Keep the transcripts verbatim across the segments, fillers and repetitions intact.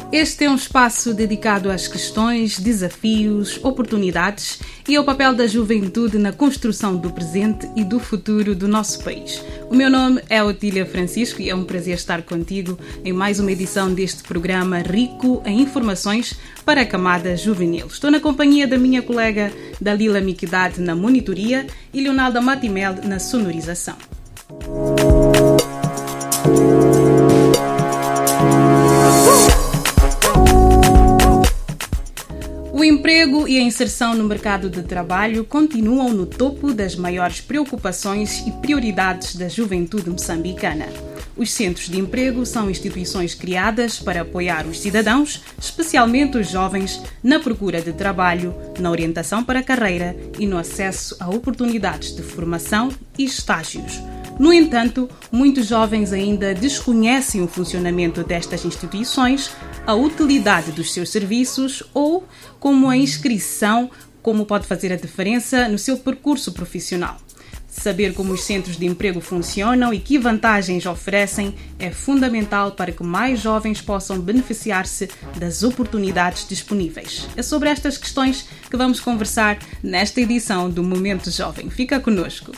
Este é um espaço dedicado às questões, desafios, oportunidades e ao papel da juventude na construção do presente e do futuro do nosso país. O meu nome é Otília Francisco e é um prazer estar contigo em mais uma edição deste programa rico em informações para a camada juvenil. Estou na companhia da minha colega Dalila Miquidade na monitoria e Leonalda Matimel na sonorização. O emprego e a inserção no mercado de trabalho continuam no topo das maiores preocupações e prioridades da juventude moçambicana. Os centros de emprego são instituições criadas para apoiar os cidadãos, especialmente os jovens, na procura de trabalho, na orientação para a carreira e no acesso a oportunidades de formação e estágios. No entanto, muitos jovens ainda desconhecem o funcionamento destas instituições, a utilidade dos seus serviços ou como a inscrição, como pode fazer a diferença no seu percurso profissional. Saber como os centros de emprego funcionam e que vantagens oferecem é fundamental para que mais jovens possam beneficiar-se das oportunidades disponíveis. É sobre estas questões que vamos conversar nesta edição do Momento Jovem. Fica conosco.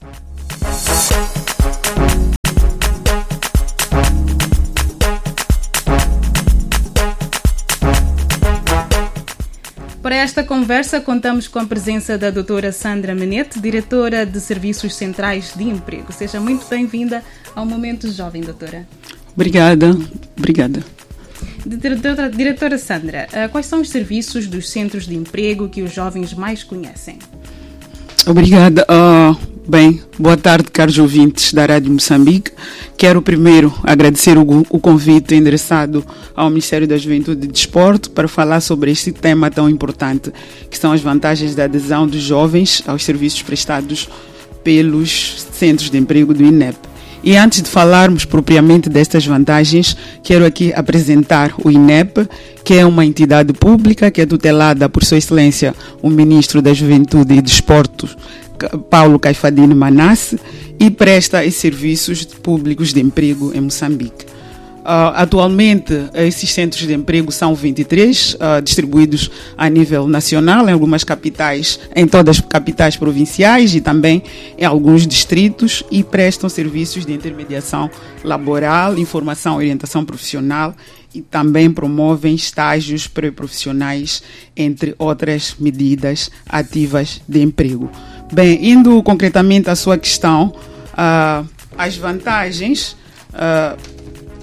Para esta conversa, contamos com a presença da doutora Sandra Menete, diretora de Serviços Centrais de Emprego. Seja muito bem-vinda ao Momento Jovem, doutora. Obrigada, obrigada. Diretora, diretora Sandra, quais são os serviços dos centros de emprego que os jovens mais conhecem? Obrigada. Uh, bem, boa tarde, caros ouvintes da Rádio Moçambique. Quero primeiro agradecer o, o convite endereçado ao Ministério da Juventude e Desporto para falar sobre este tema tão importante, que são as vantagens da adesão dos jovens aos serviços prestados pelos centros de emprego do I N E P. E antes de falarmos propriamente destas vantagens, quero aqui apresentar o I N E P, que é uma entidade pública que é tutelada por Sua Excelência, o Ministro da Juventude e Desporto, Paulo Caifadine Manasse, e presta os serviços públicos de emprego em Moçambique. Uh, atualmente, esses centros de emprego são vinte e três, uh, distribuídos a nível nacional, em algumas capitais, em todas as capitais provinciais e também em alguns distritos, e prestam serviços de intermediação laboral, informação e orientação profissional, e também promovem estágios pré-profissionais, entre outras medidas ativas de emprego. Bem, indo concretamente à sua questão, uh, as vantagens... Uh,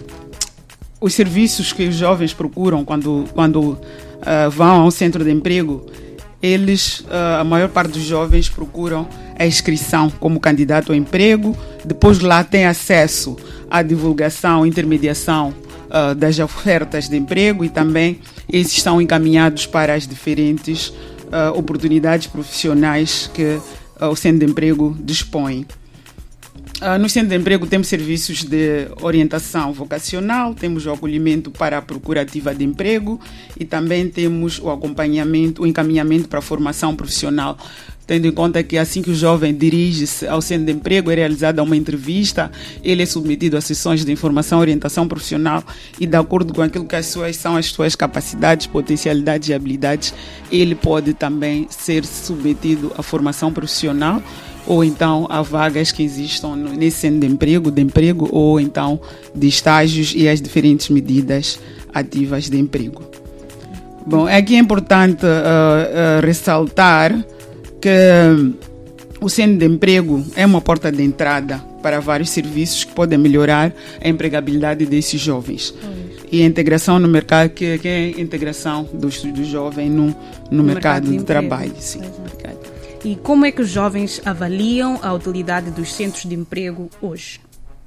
Os serviços que os jovens procuram quando, quando uh, vão a um centro de emprego, eles, uh, a maior parte dos jovens procuram a inscrição como candidato ao emprego, depois lá tem acesso à divulgação, intermediação uh, das ofertas de emprego e também esses são encaminhados para as diferentes uh, oportunidades profissionais que uh, o centro de emprego dispõe. Uh, no centro de emprego temos serviços de orientação vocacional, temos o acolhimento para a procura ativa de emprego e também temos o acompanhamento, o encaminhamento para a formação profissional, tendo em conta que assim que o jovem dirige-se ao centro de emprego é realizada uma entrevista, ele é submetido a sessões de informação e orientação profissional e de acordo com aquilo que as suas, são as suas capacidades, potencialidades e habilidades, ele pode também ser submetido à formação profissional ou então há vagas que existam nesse centro de emprego, de emprego ou então de estágios e as diferentes medidas ativas de emprego. Bom, aqui é importante uh, uh, ressaltar que o centro de emprego é uma porta de entrada para vários serviços que podem melhorar a empregabilidade desses jovens. E a integração no mercado, que, que é a integração dos, do jovem no, no, no mercado, mercado de, de trabalho. Sim. E como é que os jovens avaliam a utilidade dos centros de emprego hoje?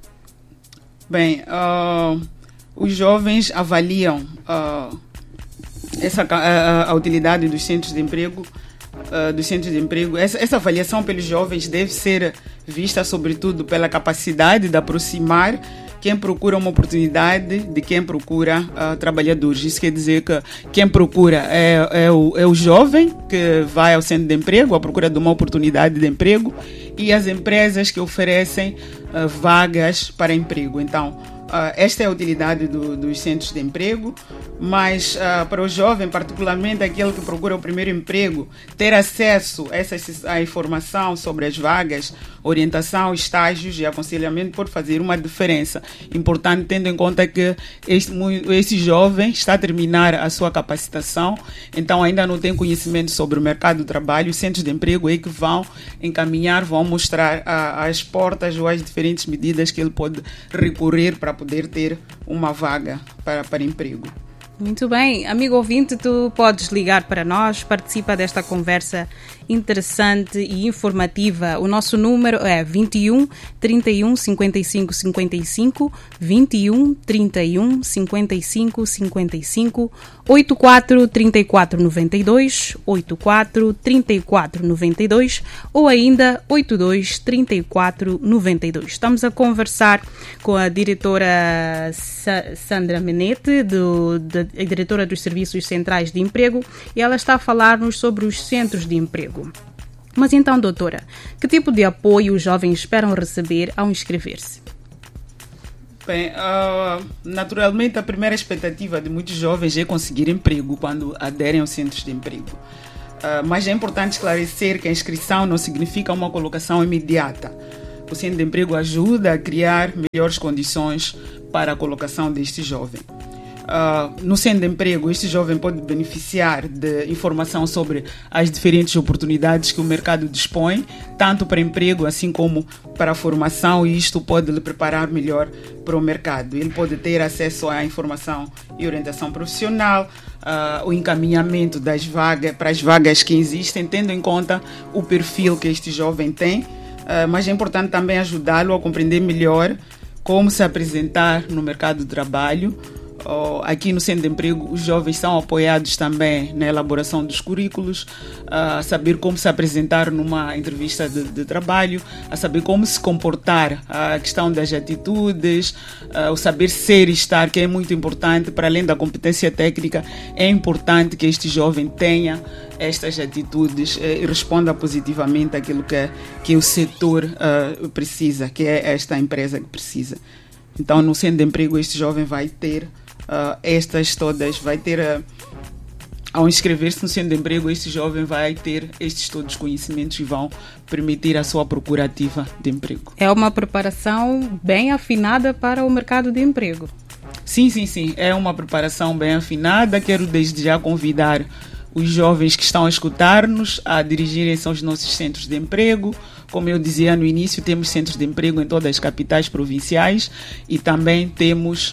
Bem, uh, os jovens avaliam uh, essa, a, a utilidade dos centros de emprego, uh, dos centros de emprego. Essa, essa avaliação pelos jovens deve ser vista, sobretudo, pela capacidade de aproximar quem procura uma oportunidade de quem procura uh, trabalhadores. Isso quer dizer que quem procura é, é, o, é o jovem que vai ao centro de emprego à procura de uma oportunidade de emprego e as empresas que oferecem uh, vagas para emprego. Então, Uh, esta é a utilidade do, dos centros de emprego, mas uh, para o jovem, particularmente aquele que procura o primeiro emprego, ter acesso a essa a informação sobre as vagas, orientação, estágios e aconselhamento pode fazer uma diferença importante, tendo em conta que este, esse jovem está a terminar a sua capacitação, então ainda não tem conhecimento sobre o mercado do trabalho. Os centros de emprego é que vão encaminhar, vão mostrar uh, as portas ou as diferentes medidas que ele pode recorrer para poder ter uma vaga para, para emprego. Muito bem. Amigo ouvinte, tu podes ligar para nós, participa desta conversa interessante e informativa. O nosso número é vinte e um, trinta e um, cinquenta e cinco, cinquenta e cinco, vinte e um, trinta e um, cinquenta e cinco, cinquenta e cinco, oitenta e quatro, trinta e quatro, noventa e dois, oitenta e quatro, trinta e quatro, noventa e dois ou ainda oitenta e dois, trinta e quatro, noventa e dois. Estamos a conversar com a diretora Sandra Menete, do, da, a diretora dos Serviços Centrais de Emprego, e ela está a falar-nos sobre os centros de emprego. Mas então, doutora, que tipo de apoio os jovens esperam receber ao inscrever-se? Bem, uh, naturalmente a primeira expectativa de muitos jovens é conseguir emprego quando aderem aos centros de emprego. Uh, mas é importante esclarecer que a inscrição não significa uma colocação imediata. O centro de emprego ajuda a criar melhores condições para a colocação deste jovem. Uh, no centro de emprego, este jovem pode beneficiar de informação sobre as diferentes oportunidades que o mercado dispõe, tanto para emprego assim como para a formação, e isto pode lhe preparar melhor para o mercado. Ele pode ter acesso à informação e orientação profissional, uh, o encaminhamento das vagas, para as vagas que existem, tendo em conta o perfil que este jovem tem, uh, mas é importante também ajudá-lo a compreender melhor como se apresentar no mercado de trabalho. Aqui no Centro de Emprego, os jovens são apoiados também na elaboração dos currículos, a saber como se apresentar numa entrevista de, de trabalho, a saber como se comportar, a questão das atitudes, o saber ser e estar, que é muito importante. Para além da competência técnica, é importante que este jovem tenha estas atitudes e responda positivamente àquilo que, que o setor uh, precisa, que é esta empresa que precisa. Então, no Centro de Emprego, este jovem vai ter uh, estas todas, vai ter, uh, ao inscrever-se no Centro de Emprego, este jovem vai ter estes todos os conhecimentos que vão permitir a sua procura ativa de emprego. É uma preparação bem afinada para o mercado de emprego. Sim, sim, sim. É uma preparação bem afinada. Quero desde já convidar os jovens que estão a escutar-nos a dirigirem-se aos nossos centros de emprego. Como eu dizia no início, temos centros de emprego em todas as capitais provinciais e também temos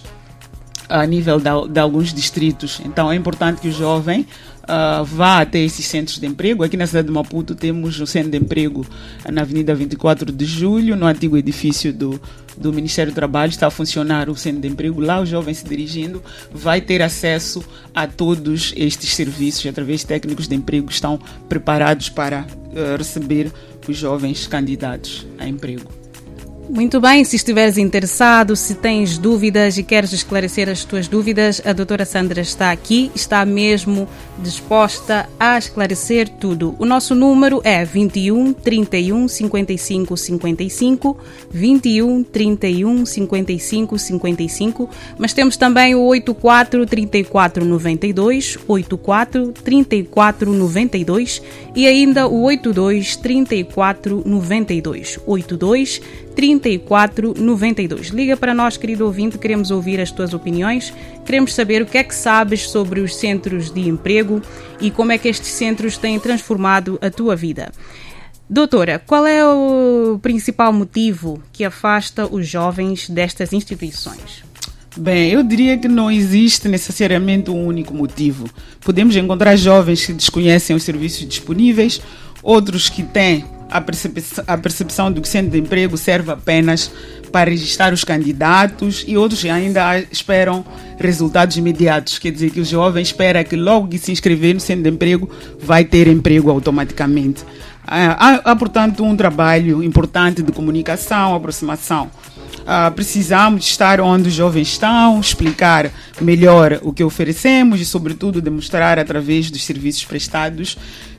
a nível de, de alguns distritos. Então é importante que o jovem uh, vá até esses centros de emprego. Aqui na cidade de Maputo temos o centro de emprego na Avenida vinte e quatro de julho, no antigo edifício do, do Ministério do Trabalho. Está a funcionar o centro de emprego. Lá o jovem se dirigindo vai ter acesso a todos estes serviços através de técnicos de emprego que estão preparados para uh, receber os jovens candidatos a emprego. Muito bem, se estiveres interessado, se tens dúvidas e queres esclarecer as tuas dúvidas, a doutora Sandra está aqui, está mesmo disposta a esclarecer tudo. O nosso número é vinte e um, trinta e um, cinquenta e cinco, cinquenta e cinco, vinte e um, trinta e um, cinquenta e cinco, cinquenta e cinco, mas temos também o oitenta e quatro, trinta e quatro, noventa e dois, oitenta e quatro, trinta e quatro, noventa e dois e ainda o oitenta e dois, trinta e quatro, noventa e dois, oitenta e dois, trinta e quatro, noventa e dois. Liga para nós, querido ouvinte, queremos ouvir as tuas opiniões, queremos saber o que é que sabes sobre os centros de emprego e como é que estes centros têm transformado a tua vida. Doutora, qual é o principal motivo que afasta os jovens destas instituições? Bem, eu diria que não existe necessariamente um único motivo. Podemos encontrar jovens que desconhecem os serviços disponíveis, outros que têm a percepção, a percepção de que o centro de emprego serve apenas para registrar os candidatos, e outros ainda esperam resultados imediatos. Quer dizer, que o jovem espera que logo que se inscrever no centro de emprego vai ter emprego automaticamente. Há, há portanto, um trabalho importante de comunicação, aproximação. Uh, precisamos estar onde os jovens estão, explicar melhor o que oferecemos e, sobretudo, demonstrar através dos serviços prestados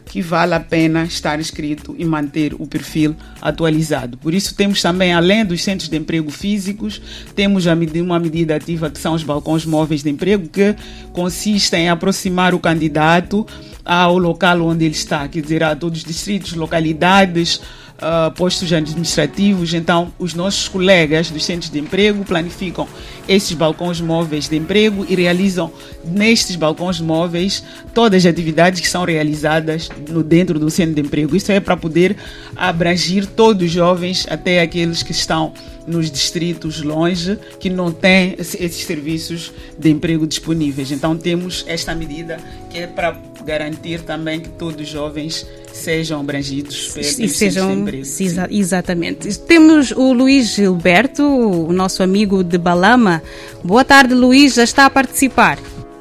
que vale a pena estar inscrito e manter o perfil atualizado. Por isso temos também, além dos centros de emprego físicos, temos uma medida ativa que são os balcões móveis de emprego, que consistem em aproximar o candidato ao local onde ele está, quer dizer, a todos os distritos, localidades, Uh, postos administrativos. Então, os nossos colegas dos centros de emprego planificam esses balcões móveis de emprego e realizam nestes balcões móveis todas as atividades que são realizadas no, dentro do centro de emprego. Isso é para poder abranger todos os jovens, até aqueles que estão nos distritos longe, que não têm esses serviços de emprego disponíveis. Então, temos esta medida que é para garantir também que todos os jovens sejam abrangidos pelos centros de emprego. Exa- exatamente. Temos o Luís Gilberto, o nosso amigo de Balama. Boa tarde, Luís, já está a participar.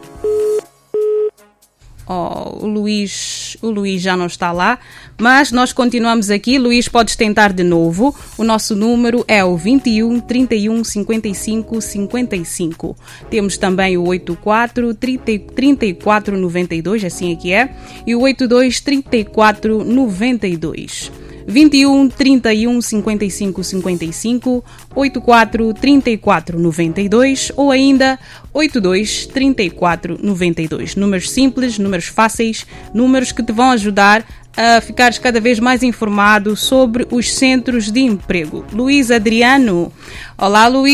Oh, o Luís, o Luís já não está lá, mas nós continuamos aqui. Luís, podes tentar de novo. O nosso número é o vinte e um, trinta e um, cinquenta e cinco, cinquenta e cinco. Temos também o oitenta e quatro, trinta e quatro, noventa e dois, assim é que é, e o oitenta e dois, trinta e quatro, noventa e dois. vinte e um, trinta e um, cinquenta e cinco, cinquenta e cinco, oitenta e quatro, trinta e quatro, noventa e dois ou ainda oitenta e dois, trinta e quatro, noventa e dois. Números simples, números fáceis, números que te vão ajudar a ficares cada vez mais informado sobre os centros de emprego. Luís Adriano. Olá, Luís.